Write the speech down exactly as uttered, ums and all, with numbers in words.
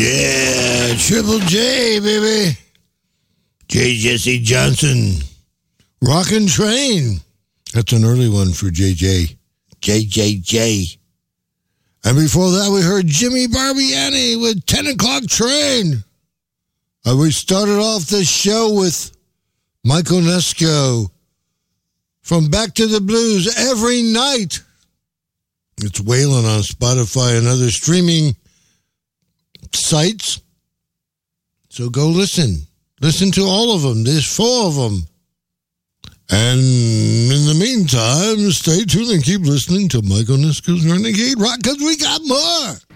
Yeah, Triple J, baby. J. Jesse Johnson. Rockin' Train. That's an early one for J J. J J J. And before that, we heard Jimmy Barbiani with ten o'clock Train. And we started off this show with Mike Onesco from Back to the Blues Every Night. It's Waylon on Spotify and other streaming sites. So go listen. Listen to all of them. There's four of them. And in the meantime, stay tuned and keep listening to Mike Onesco's Renegade Rock, because we got more.